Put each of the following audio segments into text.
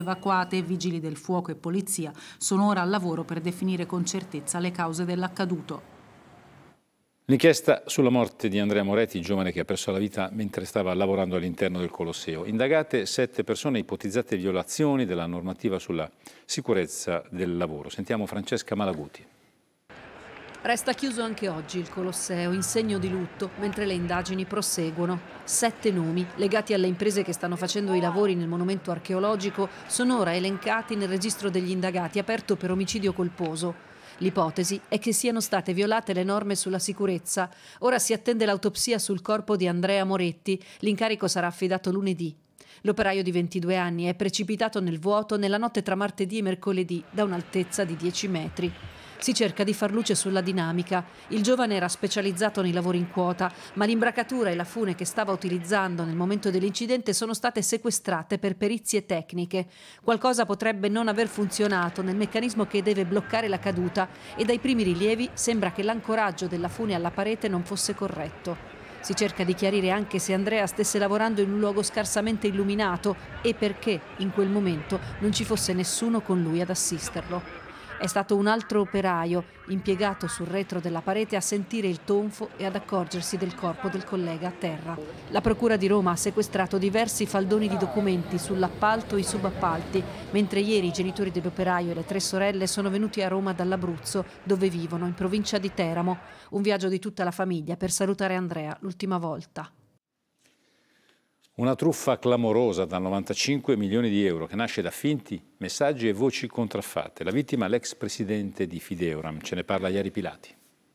Evacuate, vigili del fuoco e polizia sono ora al lavoro per definire con certezza le cause dell'accaduto. L'inchiesta sulla morte di Andrea Moretti, giovane che ha perso la vita mentre stava lavorando all'interno del Colosseo. Indagate 7 persone ipotizzate violazioni della normativa sulla sicurezza del lavoro. Sentiamo Francesca Malaguti. Resta chiuso anche oggi il Colosseo in segno di lutto mentre le indagini proseguono. 7 nomi legati alle imprese che stanno facendo i lavori nel monumento archeologico sono ora elencati nel registro degli indagati aperto per omicidio colposo. L'ipotesi è che siano state violate le norme sulla sicurezza. Ora si attende l'autopsia sul corpo di Andrea Moretti. L'incarico sarà affidato lunedì. L'operaio di 22 anni è precipitato nel vuoto nella notte tra martedì e mercoledì da un'altezza di 10 metri. Si cerca di far luce sulla dinamica. Il giovane era specializzato nei lavori in quota, ma l'imbracatura e la fune che stava utilizzando nel momento dell'incidente sono state sequestrate per perizie tecniche. Qualcosa potrebbe non aver funzionato nel meccanismo che deve bloccare la caduta e dai primi rilievi sembra che l'ancoraggio della fune alla parete non fosse corretto. Si cerca di chiarire anche se Andrea stesse lavorando in un luogo scarsamente illuminato e perché in quel momento non ci fosse nessuno con lui ad assisterlo. È stato un altro operaio, impiegato sul retro della parete, a sentire il tonfo e ad accorgersi del corpo del collega a terra. La Procura di Roma ha sequestrato diversi faldoni di documenti sull'appalto e i subappalti, mentre ieri i genitori dell'operaio e le 3 sorelle sono venuti a Roma dall'Abruzzo, dove vivono, in provincia di Teramo. Un viaggio di tutta la famiglia per salutare Andrea l'ultima volta. Una truffa clamorosa da 95 milioni di euro che nasce da finti messaggi e voci contraffatte. La vittima l'ex presidente di Fideuram. Ce ne parla Iari Pilati.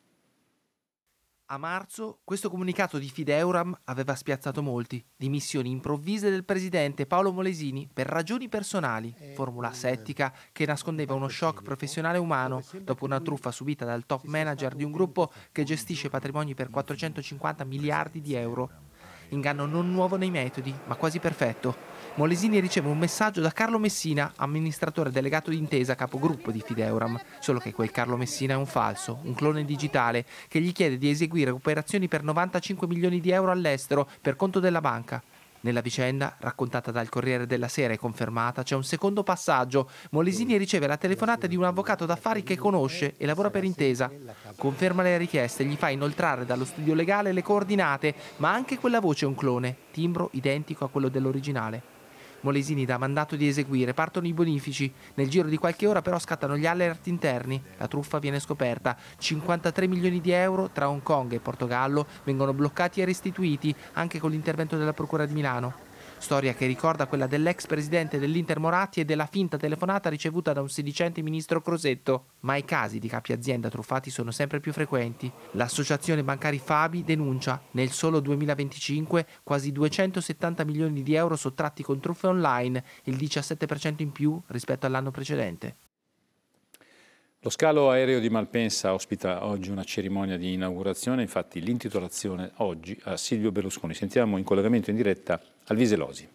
A marzo questo comunicato di Fideuram aveva spiazzato molti. Dimissioni improvvise del presidente Paolo Molesini per ragioni personali, formula asettica che nascondeva uno shock professionale umano dopo una truffa subita dal top manager di un gruppo che gestisce patrimoni per 450 miliardi di euro. Inganno non nuovo nei metodi, ma quasi perfetto. Molesini riceve un messaggio da Carlo Messina, amministratore delegato di Intesa, capogruppo di Fideuram. Solo che quel Carlo Messina è un falso, un clone digitale, che gli chiede di eseguire operazioni per 95 milioni di euro all'estero per conto della banca. Nella vicenda, raccontata dal Corriere della Sera e confermata, c'è un secondo passaggio. Molesini riceve la telefonata di un avvocato d'affari che conosce e lavora per Intesa. Conferma le richieste e gli fa inoltrare dallo studio legale le coordinate, ma anche quella voce è un clone, timbro identico a quello dell'originale. Molesini dà mandato di eseguire, partono i bonifici. Nel giro di qualche ora però scattano gli alert interni. La truffa viene scoperta. 53 milioni di euro tra Hong Kong e Portogallo vengono bloccati e restituiti, anche con l'intervento della Procura di Milano. Storia che ricorda quella dell'ex presidente dell'Inter Moratti e della finta telefonata ricevuta da un sedicente ministro Crosetto. Ma i casi di capi azienda truffati sono sempre più frequenti. L'associazione Bancari Fabi denuncia nel solo 2025 quasi 270 milioni di euro sottratti con truffe online, il 17% in più rispetto all'anno precedente. Lo scalo aereo di Malpensa ospita oggi una cerimonia di inaugurazione, infatti l'intitolazione oggi a Silvio Berlusconi. Sentiamo in collegamento in diretta Alvise Losi.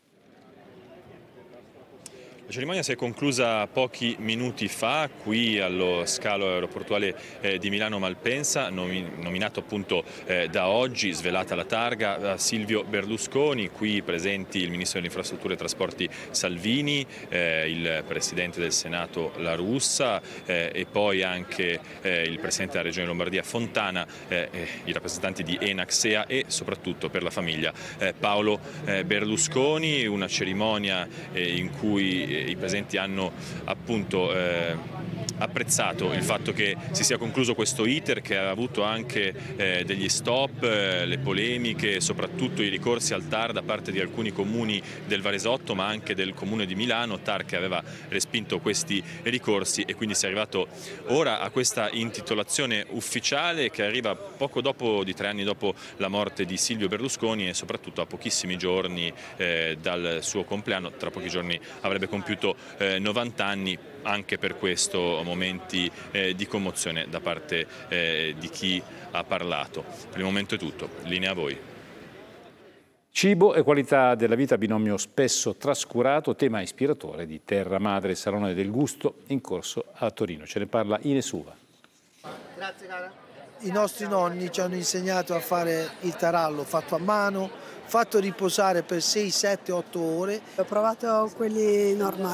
La cerimonia si è conclusa pochi minuti fa qui allo scalo aeroportuale di Milano Malpensa, nominato appunto da oggi, svelata la targa, Silvio Berlusconi, qui presenti il Ministro delle Infrastrutture e Trasporti Salvini, il Presidente del Senato La Russa e poi anche il Presidente della Regione Lombardia Fontana, i rappresentanti di ENAC, SEA e soprattutto per la famiglia Paolo Berlusconi, una cerimonia in cui i presenti hanno appunto apprezzato il fatto che si sia concluso questo iter, che ha avuto anche degli stop, le polemiche, soprattutto i ricorsi al TAR da parte di alcuni comuni del Varesotto ma anche del comune di Milano, TAR che aveva respinto questi ricorsi, e quindi si è arrivato ora a questa intitolazione ufficiale che arriva poco dopo, di 3 anni dopo la morte di Silvio Berlusconi e soprattutto a pochissimi giorni dal suo compleanno. Tra pochi giorni avrebbe compiuto 90 anni, anche per questo momenti di commozione da parte di chi ha parlato. Per il momento è tutto, linea a voi. Cibo e qualità della vita, binomio spesso trascurato, tema ispiratore di Terra Madre, Salone del Gusto in corso a Torino. Ce ne parla Ines Uva. Grazie cara. I nostri nonni ci hanno insegnato a fare il tarallo fatto a mano, fatto riposare per 6, 7, 8 ore. Ho provato quelli normali.